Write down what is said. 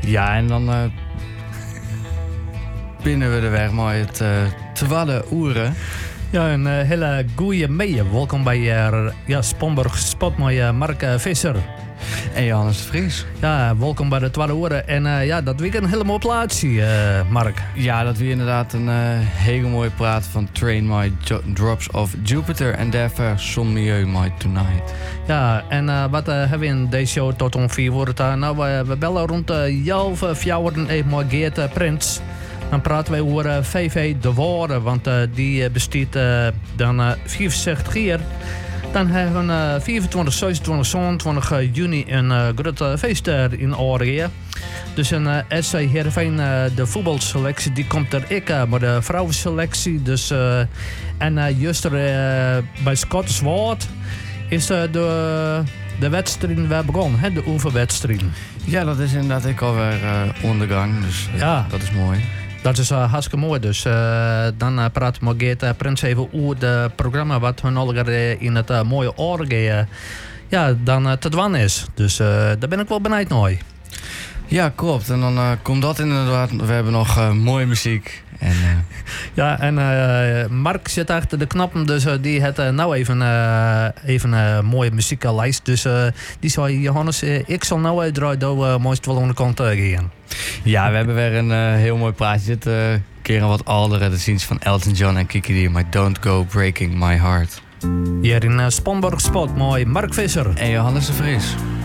Ja, en dan binnen we de weg maar het tweede uren. Ja, een hele goeie mee. Welkom bij Spomborg Spot met Mark Visser. En Johannes de Vries. Ja, welkom bij de tweede uren. En dat weekend helemaal op laatste, Mark. Ja, dat we inderdaad een hele mooie praat van Train My Drops of Jupiter en daarvoor Some Milieu My Tonight. Ja, en wat hebben we in deze show tot om 4 uur? Nou, we bellen rond 11 fjouweren even met Geert Prins. Dan praten wij over VV De Woorden, want die bestaat dan 64 jaar. Dan hebben we 24, 26, 27 juni een groot feest in Oranje. Dus een SC Heerenveen, de voetbalselectie, die komt er maar de vrouwenselectie. Dus, en juist bij Scottish Woord is de wedstrijd weer begonnen, hè, de oefenwedstrijd. Ja, dat is inderdaad ik alweer ondergang, dus ja, dat is mooi. Dat is hartstikke mooi. Dus dan praten we met Geert Prins even over het programma wat hun al in het mooie Oranje dan te doen is. Dus daar ben ik wel benieuwd naar. Ja, klopt. En dan komt dat inderdaad. We hebben nog mooie muziek. En, ja, en Mark zit achter de knoppen, dus die heeft nou even een mooie muzieklijst. Dus die zei, Johannes, ik zal nou uitdraaien dat we mooist wel aan de kant gaan. Ja, we hebben weer een heel mooi praatje. Dit keer een wat oudere, de scenes van Elton John en Kiki D. My Don't Go Breaking My Heart. Hier in Spomborg Spot, mooi Mark Visser. En Johannes de Vries.